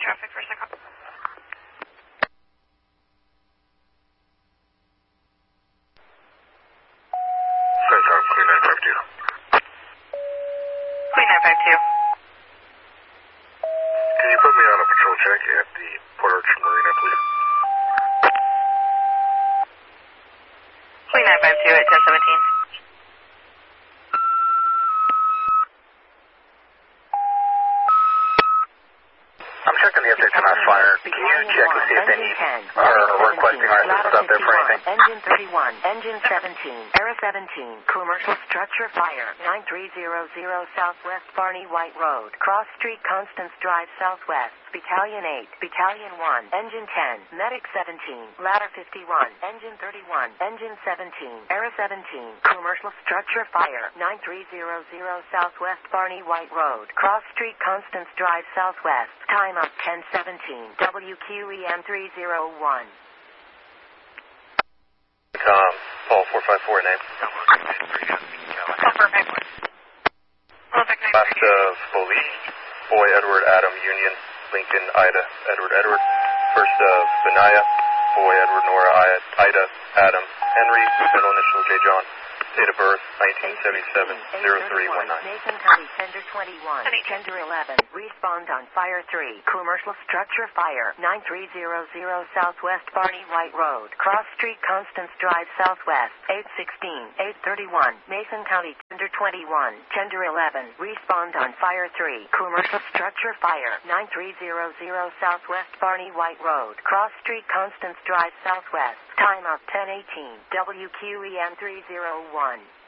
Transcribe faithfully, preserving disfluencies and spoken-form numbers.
traffic for a second. Sorry, sorry, Queen nine five two. Queen nine five two. Can you put me on a patrol check at the Port Archer Marina, please? Queen nine five two at ten seventeen. I'm checking the updates on our fire. Can you check to see if any are requesting our assistance out there for anything? Engine thirty-one, Engine seventeen, Era seventeen, Commercial Structure Fire, nine three zero zero Southwest Barney White Road, Cross Street, Constance Drive Southwest, Battalion eight, Battalion one, Engine ten, Medic seventeen, Ladder fifty-one, Engine thirty-one, Engine seventeen, Era seventeen, Commercial Structure Fire, nine three zero zero Southwest Barney White Road, Cross Street, Constance Drive Southwest, time of ten seventeen, W Q E M three zero one. Tom, Paul four five four name. Oh, perfect. Perfect. Last of Foley, Boy Edward Adam Union, Lincoln Ida Edward Edward. First of Benaya, Boy Edward Nora Ida Adam Henry, middle initial J John. Date of birth nineteen seventy-seven, zero three one nine. Mason County, Tender twenty-one, Tender eleven, respond on Fire three, Commercial Structure Fire, nine three zero zero Southwest Barney White Road, Cross Street, Constance Drive Southwest, eight sixteen, eight thirty-one, Mason County, Tender twenty-one, Tender eleven, respond on Fire three, Commercial Structure Fire, nine three zero zero Southwest Barney White Road, Cross Street, Constance Drive Southwest, time of ten eighteen, W Q E M three zero one.